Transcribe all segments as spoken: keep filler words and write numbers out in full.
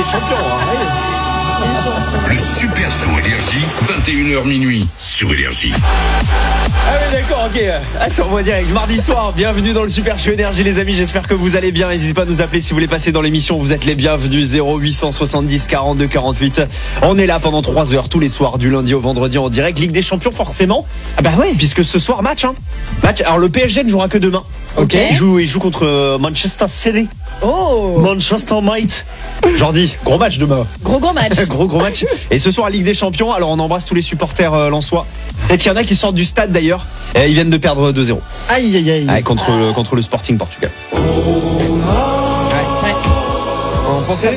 champions. Hein. Le Super Show Énergie, vingt et une heures minuit sur Énergie. Ah oui d'accord, ok. Ah, c'est en voie direct. Mardi soir, bienvenue dans le Super Show Énergie les amis, j'espère que vous allez bien. N'hésitez pas à nous appeler si vous voulez passer dans l'émission, vous êtes les bienvenus. Zéro huit cent soixante-dix quarante-deux quarante-huit. On est là pendant trois heures tous les soirs, du lundi au vendredi en direct. Ligue des Champions forcément. Ah bah ouais. Puisque ce soir match hein. Match. Alors le P S G ne jouera que demain. Ok. Il joue, il joue contre Manchester City. Oh. Manchester Might. Jordi, gros match demain. Gros gros match. Gros gros match. Et ce soir Ligue des Champions. Alors on embrasse tous les supporters euh, lensois. Peut-être qu'il y en a qui sortent du stade d'ailleurs. Et ils viennent de perdre deux zéro. Aïe aïe aïe. Ouais, contre, ah. le, contre le Sporting Portugal. Ouais. Ouais. On pensait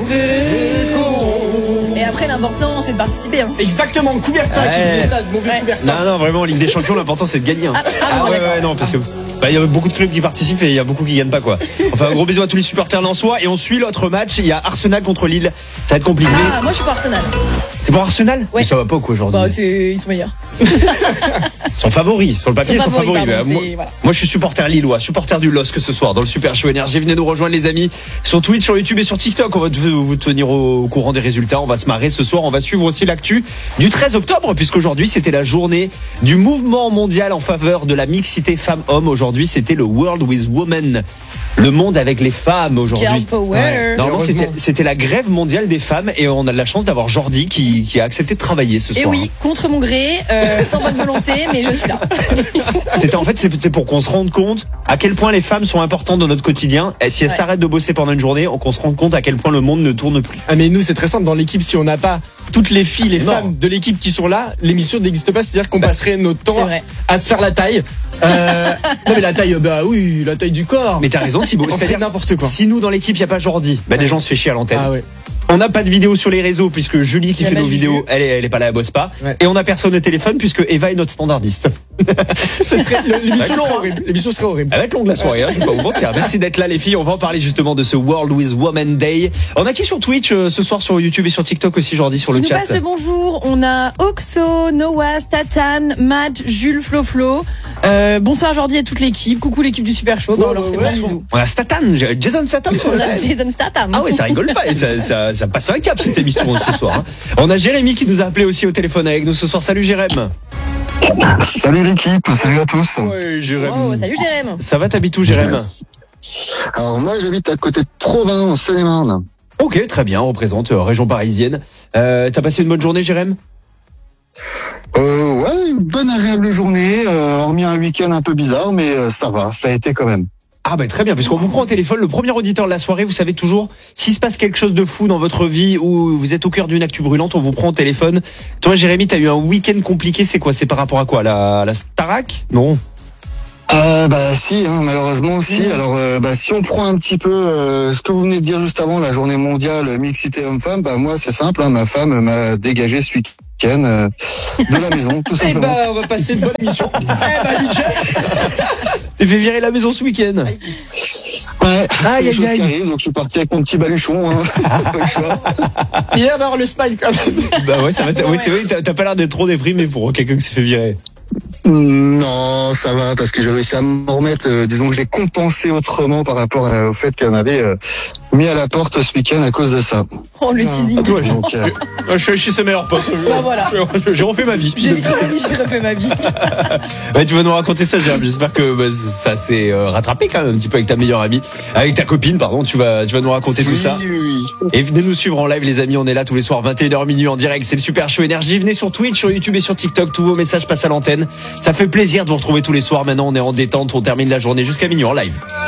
Et après l'important c'est de participer. Hein. Exactement, Coubertin ouais. qui disait ça, ce mauvais ouais. Coubertin. Non non vraiment Ligue des Champions l'important c'est de gagner. Hein. Ah, ah, ah bon, ouais, ouais non parce que bah, il y a beaucoup de clubs qui participent et il y a beaucoup qui gagnent pas quoi. Enfin un gros bisou à tous les supporters lensois et on suit l'autre match. Il y a Arsenal contre Lille. Ça va être compliqué. Ah moi je suis pour Arsenal. T'es pour Arsenal? Ouais. Mais ça va pas quoi aujourd'hui? Bah c'est... ils sont meilleurs. Ils sont favoris sur le papier, ils sont favoris. Pardon, bah, moi, voilà. moi je suis supporter lillois, supporter du L O S C ce soir dans le Super Show Énergie. Venez nous rejoindre les amis sur Twitch, sur YouTube et sur TikTok. On va vous tenir au courant des résultats. On va se marrer ce soir. On va suivre aussi l'actu du treize octobre puisqu'aujourd'hui c'était la journée du mouvement mondial en faveur de la mixité femmes-hommes. Aujourd'hui c'était le World with Women. Le monde avec les femmes aujourd'hui. Girl power. Ouais. Normalement c'était, c'était la grève mondiale des femmes et on a de la chance d'avoir Jordi qui, qui a accepté de travailler ce soir. Et oui, contre mon gré, euh, sans bonne volonté, mais je suis là. C'était en fait c'était pour qu'on se rende compte à quel point les femmes sont importantes dans notre quotidien. Et si elles ouais. s'arrêtent de bosser pendant une journée, qu'on se rende compte à quel point le monde ne tourne plus. Ah mais nous c'est très simple dans l'équipe, si on n'a pas toutes les filles, les non. femmes de l'équipe qui sont là, l'émission n'existe pas. C'est-à-dire qu'on bah, passerait notre temps à se faire la taille. Euh, non mais la taille, bah oui, la taille du corps. Mais t'as raison Thibaut, c'est-à-dire n'importe quoi. Si nous dans l'équipe il y a pas Jordi, bah ouais. des gens se fait chier à l'antenne. Ah ouais. On n'a pas de vidéo sur les réseaux puisque Julie qui fait nos vidéos, elle est, elle est pas là, elle bosse pas. Ouais. Et on a personne au téléphone puisque Eva est notre standardiste. Ce serait, l'émission serait horrible. L'émission serait horrible. Elle va être longue la soirée, hein, je vais pas vous mentir. Merci d'être là les filles. On va en parler justement de ce World with Women Day. On a qui sur Twitch euh, ce soir, sur YouTube et sur TikTok aussi, Jordi, sur le qui chat. Nous passe le bonjour. On a Oxo, Noah, Statan, Matt, Jules, Flo Flo. Euh, bonsoir Jordi et toute l'équipe. Coucou l'équipe du Super Show. Bon, on leur fait plein de bisous. On a Statan, Jason Statham sur le Jason Statham. Ah ouais, ça rigole pas. Et ça, ça, ça passe un cap cette émission ce soir. Hein. On a Jérémy qui nous a appelé aussi au téléphone avec nous ce soir. Salut Jérémy. Salut l'équipe, salut à tous. Ouais, Jérémy. Oh, salut Jérémy. Ça va, t'habites où Jérémy? Alors moi j'habite à côté de Provins en Seine-et-Marne. Ok, très bien, on représente euh, région parisienne. Euh, t'as passé une bonne journée Jérémy? Euh, ouais, une bonne agréable journée, euh, hormis un week-end un peu bizarre, mais euh, ça va, ça a été quand même. Ah bah très bien, puisqu'on vous prend au téléphone, le premier auditeur de la soirée, vous savez toujours, s'il se passe quelque chose de fou dans votre vie ou vous êtes au cœur d'une actu brûlante, on vous prend au téléphone. Toi Jérémy, t'as eu un week-end compliqué, c'est quoi? C'est par rapport à quoi? La, la Starac? Non. Euh, bah si, hein, malheureusement aussi. Mmh. Alors euh, bah si on prend un petit peu euh, ce que vous venez de dire juste avant, la journée mondiale mixité homme-femme, bah moi c'est simple, hein, ma femme m'a dégagé ce week-end euh, de la maison, tout simplement. Eh bah on va passer une bonne émission. Eh bah nickel. Tu fais virer la maison ce week-end. Ouais, ah, c'est une chose qui arrive, donc je suis parti avec mon petit baluchon, hein. Pas le choix. Il a l'air d'avoir le smile quand même. Bah ouais, ça va. T- ouais, c'est vrai, t'as, t'as pas l'air d'être trop déprimé pour quelqu'un qui s'est fait virer. Non, ça va, parce que j'ai réussi à me remettre, euh, disons que j'ai compensé autrement par rapport à, au fait qu'on avait euh, mis à la porte ce week-end à cause de ça. Oh, le teasing. Ah, toi, donc, euh... je suis chez ses meilleurs potes. Bah voilà. J'ai refait ma vie. J'ai trop dit, j'ai refait ma vie. Ouais, tu vas nous raconter ça, Jérémy. J'espère que bah, ça s'est euh, rattrapé quand même un petit peu avec ta meilleure amie, avec ta copine, pardon. Tu vas, tu vas nous raconter oui, tout ça. Oui, oui. Et venez nous suivre en live, les amis. On est là tous les soirs, vingt et une heures minuit en direct. C'est le Super Show Énergie. Venez sur Twitch, sur YouTube et sur TikTok. Tous vos messages passent à l'antenne. Ça fait plaisir de vous retrouver tous les soirs. Maintenant, on est en détente. On termine la journée jusqu'à minuit en live.